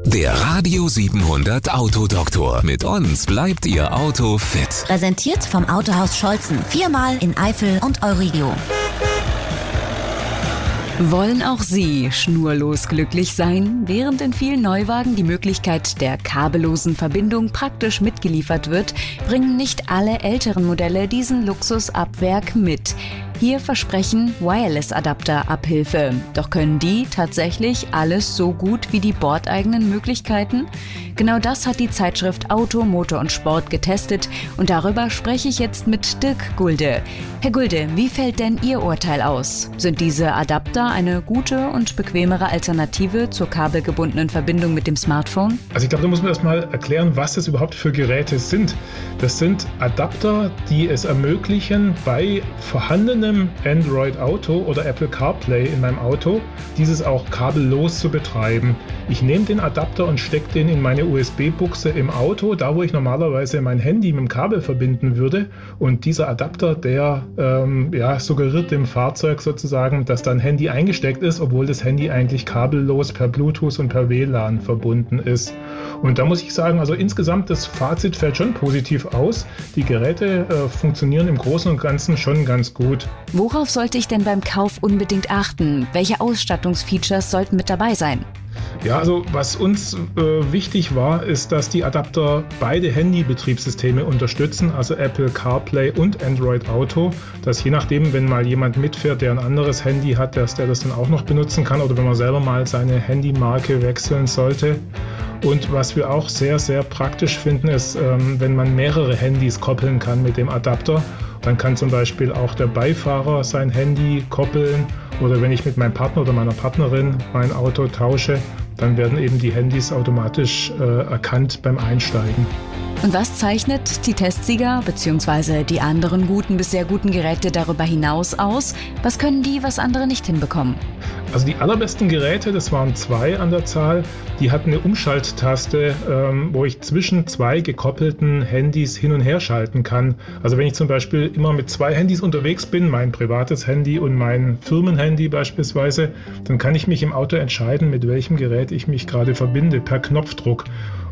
Der Radio 700 Autodoktor. Mit uns bleibt Ihr Auto fit. Präsentiert vom Autohaus Scholzen. 4-mal in Eifel und Euregio. Wollen auch Sie schnurlos glücklich sein? Während in vielen Neuwagen die Möglichkeit der kabellosen Verbindung praktisch mitgeliefert wird, bringen nicht alle älteren Modelle diesen Luxus ab Werk mit. Hier versprechen Wireless-Adapter Abhilfe. Doch können die tatsächlich alles so gut wie die bordeigenen Möglichkeiten? Genau das hat die Zeitschrift Auto, Motor und Sport getestet und darüber spreche ich jetzt mit Dirk Gulde. Herr Gulde, wie fällt denn Ihr Urteil aus? Sind diese Adapter eine gute und bequemere Alternative zur kabelgebundenen Verbindung mit dem Smartphone? Also ich glaube, da muss man erstmal erklären, was das überhaupt für Geräte sind. Das sind Adapter, die es ermöglichen, bei vorhandenem Android Auto oder Apple CarPlay in meinem Auto, dieses auch kabellos zu betreiben. Ich nehme den Adapter und stecke den in meine USB-Buchse im Auto, da wo ich normalerweise mein Handy mit dem Kabel verbinden würde. Und dieser Adapter, der suggeriert dem Fahrzeug sozusagen, dass da ein Handy eingesteckt ist, obwohl das Handy eigentlich kabellos per Bluetooth und per WLAN verbunden ist. Und da muss ich sagen, also insgesamt das Fazit fällt schon positiv aus. Die Geräte funktionieren im Großen und Ganzen schon ganz gut. Worauf sollte ich denn beim Kauf unbedingt achten? Welche Ausstattungsfeatures sollten mit dabei sein? Ja, also was uns wichtig war, ist, dass die Adapter beide Handy-Betriebssysteme unterstützen, also Apple CarPlay und Android Auto, dass je nachdem, wenn mal jemand mitfährt, der ein anderes Handy hat, dass der das dann auch noch benutzen kann oder wenn man selber mal seine Handymarke wechseln sollte. Und was wir auch sehr, sehr praktisch finden, ist, wenn man mehrere Handys koppeln kann mit dem Adapter. Dann kann zum Beispiel auch der Beifahrer sein Handy koppeln oder wenn ich mit meinem Partner oder meiner Partnerin mein Auto tausche, dann werden eben die Handys automatisch erkannt beim Einsteigen. Und was zeichnet die Testsieger bzw. die anderen guten bis sehr guten Geräte darüber hinaus aus? Was können die, was andere nicht hinbekommen? Also die allerbesten Geräte, das waren 2 an der Zahl, die hatten eine Umschalttaste, wo ich zwischen 2 gekoppelten Handys hin und her schalten kann. Also wenn ich zum Beispiel immer mit 2 Handys unterwegs bin, mein privates Handy und mein Firmenhandy beispielsweise, dann kann ich mich im Auto entscheiden, mit welchem Gerät ich mich gerade verbinde, per Knopfdruck.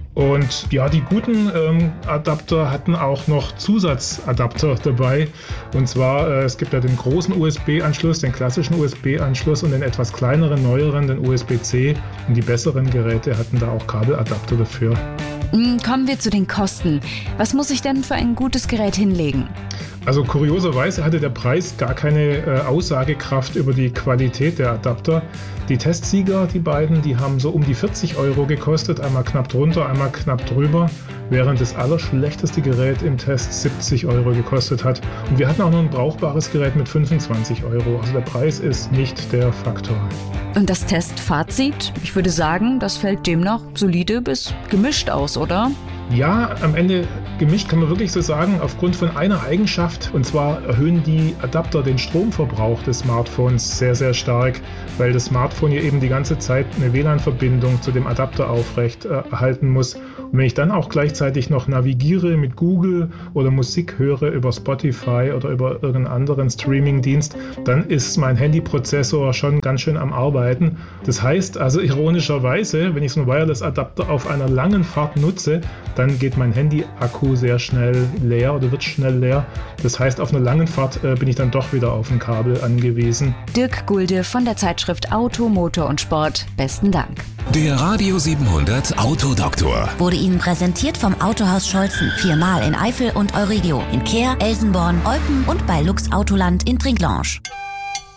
Und ja, die guten Adapter hatten auch noch Zusatzadapter dabei. Und zwar, es gibt ja den großen USB-Anschluss, den klassischen USB-Anschluss und den etwas kleineren, neueren, den USB-C. Und die besseren Geräte hatten da auch Kabeladapter dafür. Kommen wir zu den Kosten. Was muss ich denn für ein gutes Gerät hinlegen? Also kurioserweise hatte der Preis gar keine Aussagekraft über die Qualität der Adapter. Die Testsieger, die beiden, die haben so um die 40 € gekostet, einmal knapp drunter, einmal knapp drüber, während das allerschlechteste Gerät im Test 70 € gekostet hat. Und wir hatten auch noch ein brauchbares Gerät mit 25 €. Also der Preis ist nicht der Faktor. Und das Testfazit? Ich würde sagen, das fällt demnach solide bis gemischt aus, oder? Ja, am Ende gemischt kann man wirklich so sagen, aufgrund von einer Eigenschaft. Und zwar erhöhen die Adapter den Stromverbrauch des Smartphones sehr, sehr stark, weil das Smartphone ja eben die ganze Zeit eine WLAN-Verbindung zu dem Adapter aufrecht erhalten muss. Und wenn ich dann auch gleichzeitig noch navigiere mit Google oder Musik höre über Spotify oder über irgendeinen anderen Streaming-Dienst, dann ist mein Handyprozessor schon ganz schön am Arbeiten. Das heißt also ironischerweise, wenn ich so einen Wireless-Adapter auf einer langen Fahrt nutze, dann geht mein Handy-Akku sehr schnell leer oder wird schnell leer. Das heißt, auf einer langen Fahrt bin ich dann doch wieder auf ein Kabel angewiesen. Dirk Gulde von der Zeitschrift Auto, Motor und Sport. Besten Dank. Der Radio 700 Autodoktor Wurde Ihnen präsentiert vom Autohaus Scholzen. 4-mal in Eifel und Euregio. In Kehr, Elsenborn, Olpen und bei Lux Autoland in Trinklange.